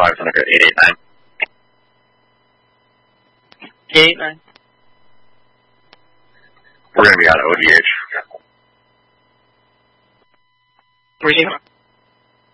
500, 889. 889. We're going to be out of ODH. Where's he from?